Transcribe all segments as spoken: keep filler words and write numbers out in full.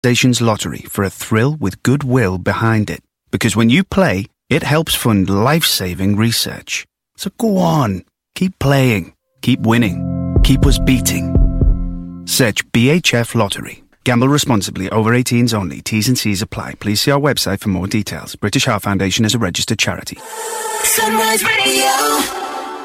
Foundation's lottery for a thrill with goodwill behind it. Because when you play, it helps fund life-saving research. So go on, keep playing, keep winning, keep us beating. Search B H F Lottery. Gamble responsibly. Over eighteens only. T's and C's apply. Please see our website for more details. British Heart Foundation is a registered charity. Sunrise Radio.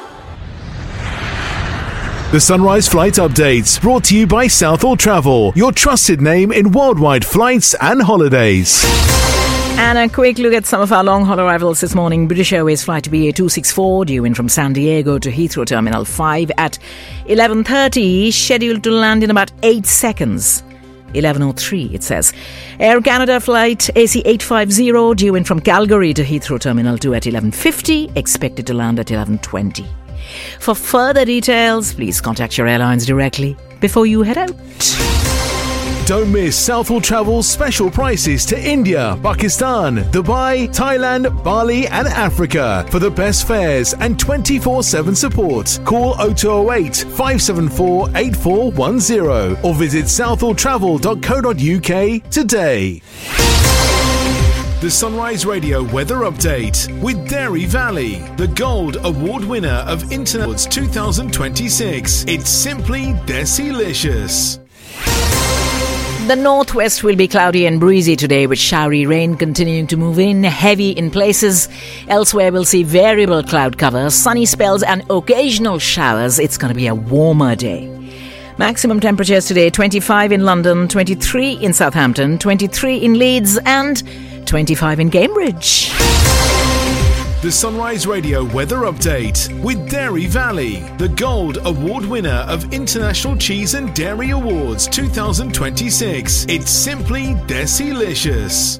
The Sunrise Flight Updates, brought to you by Southall Travel, your trusted name in worldwide flights and holidays. And a quick look at some of our long-haul arrivals this morning. British Airways flight B A two sixty-four due in from San Diego to Heathrow Terminal five at eleven thirty, scheduled to land in about eight seconds. eleven oh three, it says. Air Canada flight A C eight fifty due in from Calgary to Heathrow Terminal two at eleven fifty, expected to land at eleven twenty. For further details, please contact your airlines directly before you head out. Don't miss Southall Travel's special prices to India, Pakistan, Dubai, Thailand, Bali and Africa for the best fares and twenty-four seven support. Call oh two oh eight, five seven four, eight four one oh or visit southall travel dot co dot uk today. The Sunrise Radio Weather Update with Dairy Valley, the Gold Award winner of Internet twenty twenty-six. It's simply Desilicious. The northwest will be cloudy and breezy today, with showery rain continuing to move in, heavy in places. Elsewhere, we'll see variable cloud cover, sunny spells and occasional showers. It's going to be a warmer day. Maximum temperatures today, twenty-five in London, twenty-three in Southampton, twenty-three in Leeds and twenty-five in Cambridge. The Sunrise Radio Weather Update with Dairy Valley, the Gold Award winner of International Cheese and Dairy Awards twenty twenty-six. It's simply Desilicious.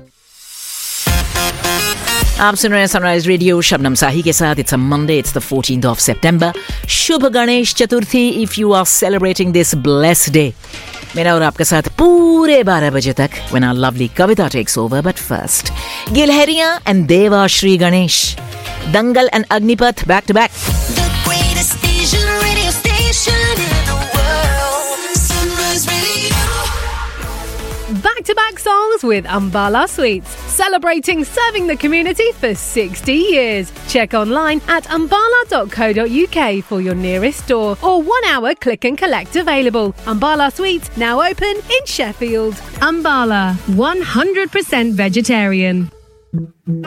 आप सुन रहे हैं sunrise radio Shabnam साही के साथ. It's a Monday, it's the fourteenth of September. Shubh Ganesh Chaturthi if you are celebrating this blessed day. मेरा और आपके साथ पूरे बारह बजे तक when our lovely Kavita takes over. But first, Gilheriya and Deva Shri Ganesh, Dangal and Agnipath back to back. The greatest Asian radio station in the world. Sunrise Radio. Back-to-back songs with Ambala Sweets, celebrating serving the community for sixty years. Check online at ambala dot co dot uk for your nearest store or one-hour click and collect available. Ambala Sweets now open in Sheffield. Ambala, one hundred percent vegetarian.